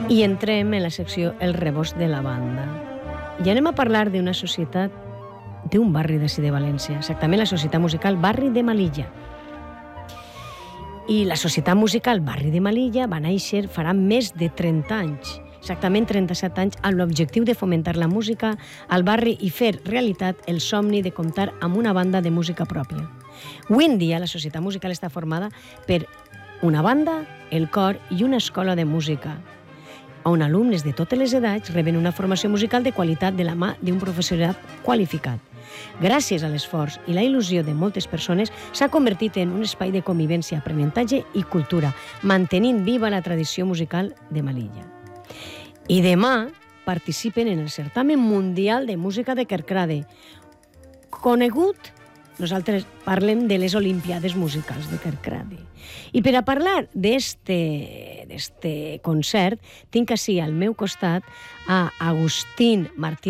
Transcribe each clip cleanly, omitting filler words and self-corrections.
I entrem en la secció El rebost de la banda. I anem a parlar d'una societat, d'un barri d'ací de València, exactament la Societat Musical Barri de Malilla. I la Societat Musical Barri de Malilla va néixer farà més de 30 anys, exactament 37 anys, amb l'objectiu de fomentar la música al barri i fer realitat el somni de comptar amb una banda de música pròpia. Avui en dia la Societat Musical està formada per una banda, el cor i una escola de música, on alumnes de totes les edats reben una formació musical de qualitat de la mà d'un professorat qualificat. Gràcies a l'esforç i la il·lusió de moltes persones, s'ha convertit en un espai de convivència, aprenentatge i cultura, mantenint viva la tradició musical de Malilla. I demà participen en el certamen mundial de música de Kerkrade, conegut, nosaltres parlem de les Olimpiades Musicals de Kerkrade. I per a parlar d'este concert, tinc així al meu costat a Agustín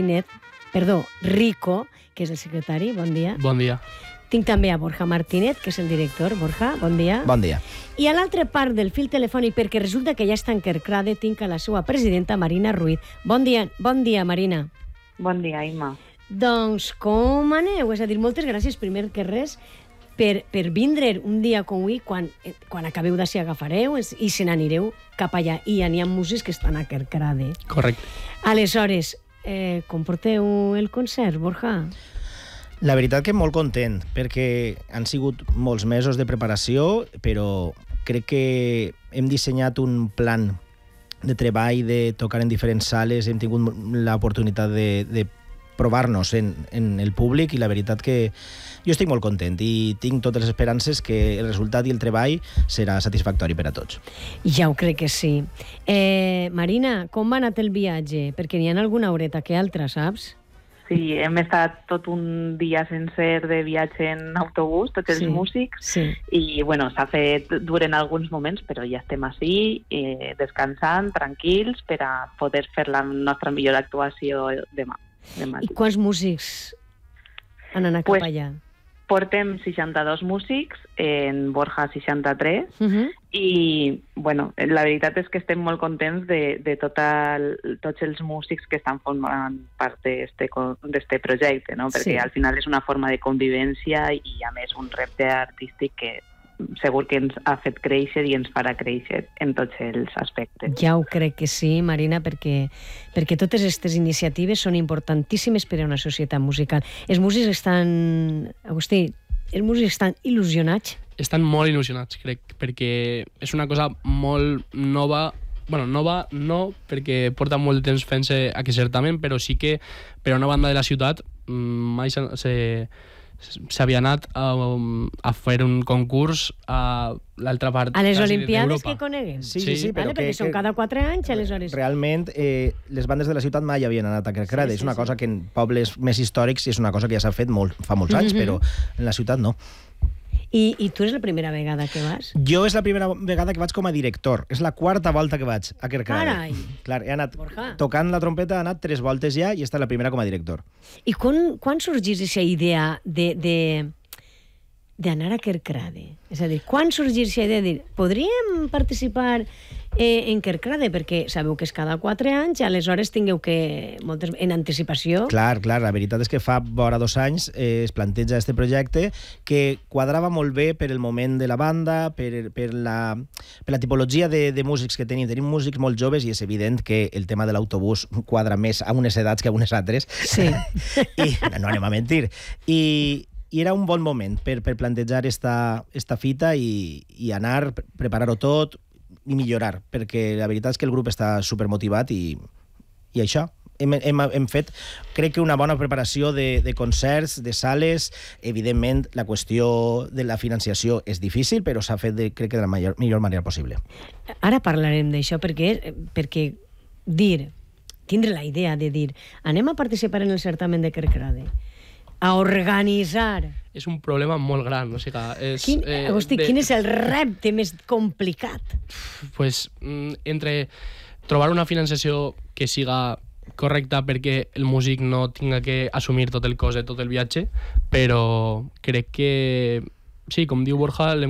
Rico, que és el secretari. Bon dia. Bon dia. Tinc també a Borja Martínez, que és el director. Borja, bon dia. Bon dia. I a l'altra part del fil telefònic, perquè resulta que ja està en Kerkrade, tinc a la seva presidenta, Marina Ruiz. Bon dia, Marina. Bon dia, Imma. Doncs com aneu? És a dir, moltes gràcies, primer que res, per vindre un dia com avui, quan acabeu d'ací agafareu i se n'anireu cap allà. I ja n'hi ha músics que estan a Kerkrade. Correcte. Aleshores, com porteu el concert, Borja? La veritat que molt content, perquè han sigut molts mesos de preparació, però crec que hem dissenyat un plan de treball, de tocar en diferents sales, hem tingut l'oportunitat de provar-nos en el públic i la veritat que jo estic molt content i tinc totes les esperances que el resultat i el treball serà satisfactori per a tots. Ja ho crec que sí. Marina, com va anar el viatge? Perquè n'hi ha alguna horeta que altra, saps? Sí, hem estat tot un dia sencer de viatge en autobús, tots els músics, i bueno, s'ha fet dur en alguns moments, però ja estem ací, descansant, tranquils, per a poder fer la nostra millor actuació demà. I quants músics han anat cap allà? Portem 62 músics, en Borja 63, i bueno, la veritat és que estem molt contents de tots els músics que estan formant part d'este projecte, no? Perquè al final és una forma de convivència i a més un repte artístic que segur que ens ha fet créixer i ens farà créixer en tots els aspectes. Ja ho crec que sí, Marina, perquè totes aquestes iniciatives són importantíssimes per a una societat musical. Els músics estan... Agustí, els músics estan il·lusionats? Estan molt il·lusionats, crec, perquè és una cosa molt nova. Bueno, nova no, perquè porta molt de temps fent-se aquest certamen, però sí que per a una banda de la ciutat mai s'havia anat a fer un concurs a l'altra part a les Olimpiades que coneguem. Sí, però perquè són cada 4 anys, aleshores. Realment, les bandes de la ciutat mai havien anat a Kerkrade. És una cosa que en pobles més històrics és una cosa que ja s'ha fet fa molts anys, però en la ciutat no. I tu és la primera vegada que vas? Jo és la primera vegada que vaig com a director. És la 4ª volta que vaig a Kerkrade. Carai! Clar, he anat tocant la trompeta, he anat 3 voltes ja i esta és la primera com a director. I quan sorgís aquesta idea d'anar a Kerkrade? És a dir, quan sorgís aquesta idea de dir, podríem participar en Kerkrade? Perquè sabeu que és cada 4 anys, aleshores tingueu que en anticipació. Clar, la veritat és que fa vora 2 anys es planteja este projecte que quadrava molt bé per el moment de la banda, per la tipologia de músics que tenim. Tenim músics molt joves i és evident que el tema de l'autobús quadra més a unes edats que a unes altres. Sí. I no anem a mentir. I era un bon moment per plantejar esta fita i anar, preparar-ho tot i millorar, perquè la veritat és que el grup està supermotivat i això. Hem fet, crec que una bona preparació de concerts, de sales. Evidentment, la qüestió de la financiació és difícil, però s'ha fet, crec que de la millor manera possible. Ara parlarem d'això, perquè tindre la idea de dir anem a participar en el certamen de Kerkrade, a organitzar... És un problema molt gran. O sigui, Agustí, quin és el repte més complicat? Pues, entre trobar una financiació que siga correcta perquè el músic no tinga que assumir tot el cost de tot el viatge, però crec que, sí, com diu Borja, l'hem